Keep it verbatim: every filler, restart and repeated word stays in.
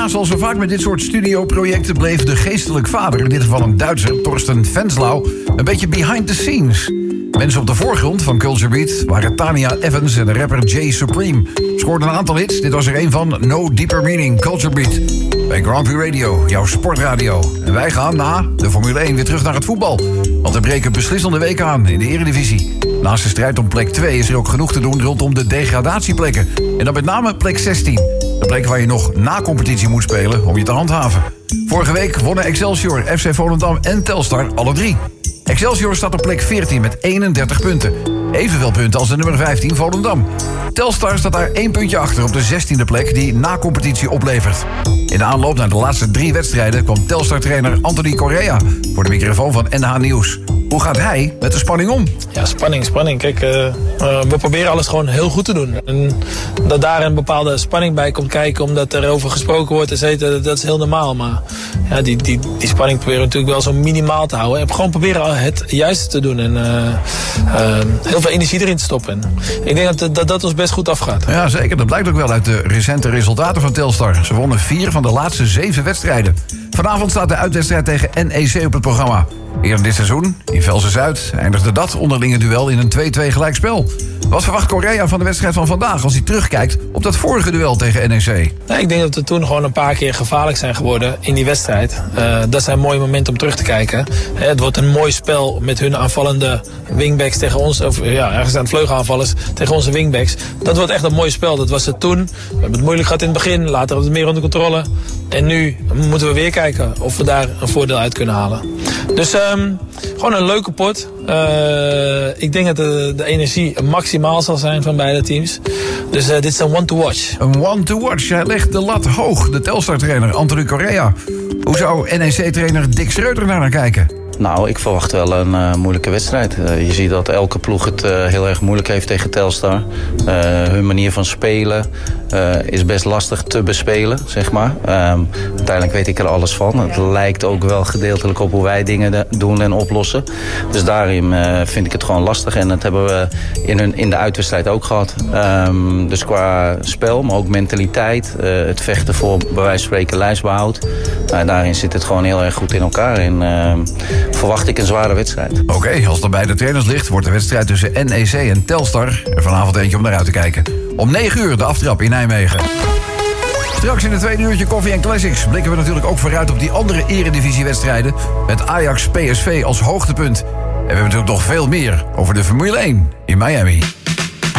Ja, zoals zo vaak met dit soort studioprojecten bleef de geestelijk vader, in dit geval een Duitser, Torsten Venslau, een beetje behind the scenes. Mensen op de voorgrond van Culture Beat waren Tania Evans en de rapper Jay Supreme. Scoorden een aantal hits, dit was er een van No Deeper Meaning, Culture Beat. Bij Grand Prix Radio, jouw sportradio. En wij gaan na de Formule één weer terug naar het voetbal. Want er breken beslissende weken aan in de Eredivisie. Naast de strijd om plek twee is er ook genoeg te doen rondom de degradatieplekken. En dan met name plek zestien. De plek waar je nog na competitie moet spelen om je te handhaven. Vorige week wonnen Excelsior, F C Volendam en Telstar alle drie. Excelsior staat op plek veertien met eenendertig punten. Evenveel punten als de nummer vijftien Volendam. Telstar staat daar één puntje achter op de zestiende plek die na competitie oplevert. In de aanloop naar de laatste drie wedstrijden kwam Telstar-trainer Anthony Correa voor de microfoon van N H Nieuws. Hoe gaat hij met de spanning om? Ja, spanning, spanning. Kijk, uh, uh, we proberen alles gewoon heel goed te doen. En dat daar een bepaalde spanning bij komt kijken, omdat er over gesproken wordt, et cetera, dat is heel normaal. Maar ja, die, die, die spanning proberen we natuurlijk wel zo minimaal te houden. En gewoon proberen het juiste te doen. En uh, uh, heel veel energie erin te stoppen. En ik denk dat, dat dat ons best goed afgaat. Ja, zeker. Dat blijkt ook wel uit de recente resultaten van Telstar. Ze wonnen vier van de laatste zeven wedstrijden. Vanavond staat de uitwedstrijd tegen N E C op het programma. Eerder dit seizoen, in Velsen-Zuid, eindigde dat onderlinge duel in een twee-twee gelijkspel. Wat verwacht Correa van de wedstrijd van vandaag als hij terugkijkt op dat vorige duel tegen N E C? Nou, ik denk dat we toen gewoon een paar keer gevaarlijk zijn geworden in die wedstrijd. Uh, dat zijn mooie momenten om terug te kijken. He, het wordt een mooi spel met hun aanvallende wingbacks tegen ons. Of ja, ergens aan het vleugelaanvallers tegen onze wingbacks. Dat wordt echt een mooi spel. Dat was het toen. We hebben het moeilijk gehad in het begin. Later hadden we het meer onder controle. En nu moeten we weer kijken of we daar een voordeel uit kunnen halen. Dus um, gewoon een leuke pot. Uh, ik denk dat de, de energie maximaal zal zijn van beide teams. Dus uh, dit is een one to watch. Een one to watch. Hij legt de lat hoog. De Telstar-trainer Anthony Correa. Hoe zou N E C-trainer Dick Schreuder naar haar kijken? Nou, ik verwacht wel een uh, moeilijke wedstrijd. Uh, je ziet dat elke ploeg het uh, heel erg moeilijk heeft tegen Telstar. Uh, hun manier van spelen uh, is best lastig te bespelen, zeg maar. Um, uiteindelijk weet ik er alles van. Het lijkt ook wel gedeeltelijk op hoe wij dingen de, doen en oplossen. Dus daarin uh, vind ik het gewoon lastig. En dat hebben we in, hun, in de uitwedstrijd ook gehad. Um, dus qua spel, maar ook mentaliteit. Uh, het vechten voor, bij wijze van spreken, lijstbehoud. Uh, daarin zit het gewoon heel erg goed in elkaar. En, uh, verwacht ik een zware wedstrijd. Oké, okay, als het bij de trainers ligt, wordt de wedstrijd tussen N E C en Telstar er vanavond eentje om naar uit te kijken. Om negen uur de aftrap in Nijmegen. Straks in het tweede uurtje Koffie en Classics blikken we natuurlijk ook vooruit op die andere eredivisiewedstrijden met Ajax P S V als hoogtepunt. En we hebben natuurlijk nog veel meer over de Formule één in Miami.